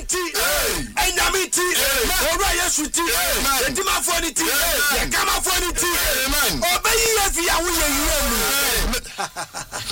ti enyame ti owura Yesu ti edima fo ni ti ye kama fo ni ti obeyi ye fi yawo ye yi mu